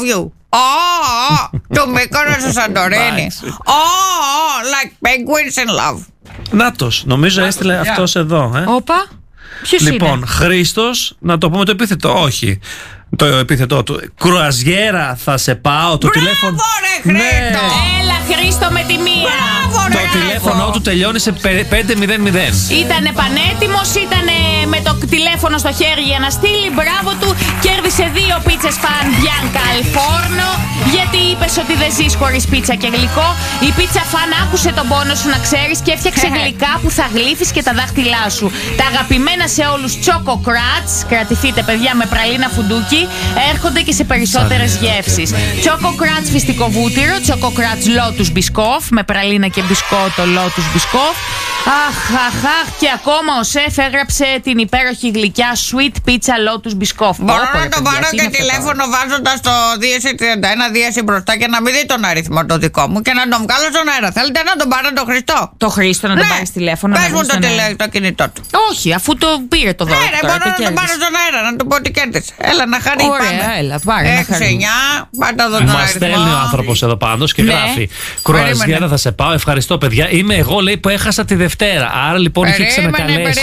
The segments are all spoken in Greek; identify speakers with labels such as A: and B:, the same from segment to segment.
A: love you. To Mykonos στο Σαντορίνη. Like penguins in love.
B: Νάτος, νομίζω έστειλε αυτός εδώ.
C: Όπα. Ποιος είναι?
B: Λοιπόν, Χρήστος, να το πούμε το επίθετο, όχι. Το επίθετό του. Κρουαζιέρα, θα σε πάω. Το τηλέφωνο.
A: Μπράβο, ρε Χρήστο!
C: Έλα, Χρήστο, με τη μία.
B: Το τηλέφωνο του τελειώνει σε 500.
C: Ήτανε πανέτοιμος, ήτανε με το τηλέφωνο στο χέρι για να στείλει. Μπράβο του. Κέρδισε 2 πίτσες φαν Bianca al Forno. Γιατί είπες ότι δεν ζεις χωρίς πίτσα και γλυκό. Η πίτσα φαν άκουσε τον πόνο σου, να ξέρεις, και έφτιαξε γλυκά που θα γλύφεις και τα δάχτυλά σου. Τα αγαπημένα σε όλους Choco Crats. Κρατηθείτε, παιδιά, με πραλίνα φουντούκι. Έρχονται και σε περισσότερες γεύσεις. Choco Crats φυστικό βούτυρο, Choco Crats Lotus Biscoff με πραλίνα και μπισκότο Lotus Biscoff. Αχ, και ακόμα ο σεφ έγραψε την υπέροχη γλυκιά Sweet Pizza Lotus Biscoff.
A: Μπορώ να τον πάρω και τηλέφωνο βάζοντας το 231 μπροστά και να μην δει τον αριθμό το δικό μου και να τον βγάλω στον αέρα. Θέλετε να τον πάρω τον Χριστό?
C: Το Χρήστο να τον πάρεις τηλέφωνο?
A: Πες μου το κινητό του.
C: Όχι, αφού το πήρε το δώρο.
A: Ναι, μπορώ να τον πάρω στον αέρα, να του πω ότι κέρδισε. Έλα να χαρεί.
C: Ωραία, έλα, πάρε.
A: 6-9, πάτα εδώ τον αριθμό.
B: Μας στέλνει ο άνθρωπος εδώ πάντως και γράφει: Κρουαζιέρα, θα σε πάω. Ευχαριστώ, παιδιά. Είμαι εγώ, λέει, που έχασα τη Δευτέρα. Άρα λοιπόν είχε ξανακαλέσει.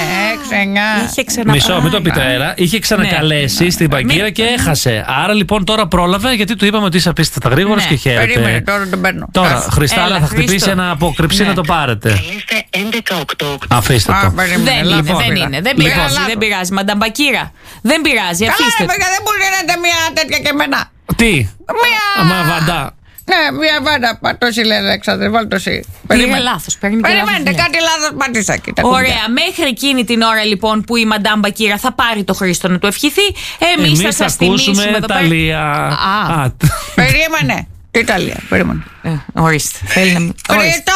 B: Μισό, μην το πείτε αέρα. Είχε ξανακαλέσει στην Παγκύρα και έχασε. Άρα λοιπόν τώρα πρόλαβε, γιατί του είπαμε ότι είσαι απίστευτα γρήγορος και χαίρεται.
A: Περίμενε, τώρα τον παίρνω.
B: Τώρα, Χριστάλα, θα χτυπήσει ένα απόκρυψη να το πάρετε. Αφήστε το.
C: Δεν είναι. Δεν πειράζει. Μανταμπακύρα. Δεν πειράζει. Αφήστε.
A: Καλά, δεν μου λύνετε μια τέτοια και εμένα.
B: Τι? Μα βαντά.
A: Ναι, μια βάντα. Τόση λέει Αλέξανδρε, βάλ' τόση.
C: Περίμενε λάθος.
A: Περιμένετε, κάτι λάθος πατήσα.
C: Ωραία, μέχρι εκείνη την ώρα λοιπόν που η Μαντάμ Μπακύρα θα πάρει το Χρήστο να του ευχηθεί, εμείς θα σας θυμίσουμε εδώ πέρα.
B: Ιταλία.
A: Περίμενε. Τι Ιταλία, περίμενε.
C: Ορίστε.
A: Χρήστο!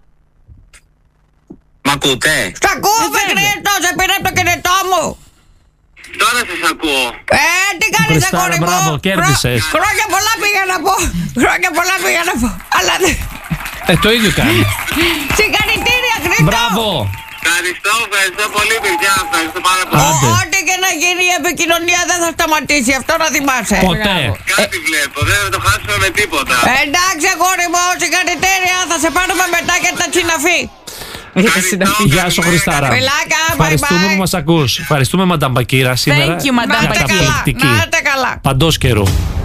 D: Μ' ακούτε?
A: Σ' ακούω, Χρήστο, σε πήρα από το κινητό μου.
D: Τώρα σας ακούω.
A: Τι κάνεις, αγόρι μου?
B: Μπράβο, κέρδισες.
A: Χρόνια πολλά πήγα να πω. Χρόνια πολλά πήγα να πω. Αλλά δεν...
B: Το ίδιο κάνει.
A: Συγχαρητήρια, Χρήστο.
B: Μπράβο.
D: Ευχαριστώ πολύ, παιδιά. Ευχαριστώ πάρα πολύ.
A: Ό,τι και να γίνει, η επικοινωνία δεν θα σταματήσει. Αυτό να θυμάσαι.
B: Ποτέ.
D: Κάτι βλέπω. Δεν θα το χάσουμε με τίποτα.
A: Εντάξει, αγόρι μου, συγχαρητήρια. Θα σε πάρουμε μετά και τα τσιναφή.
B: Γεια σου, Χριστάρα. Ευχαριστούμε που μας ακούς. Ευχαριστούμε, Μαντάμ Μπακύρα, σήμερα.
C: Thank you, Madame Μπακύρα.
A: Να είστε καλά.
B: Παντός καιρού.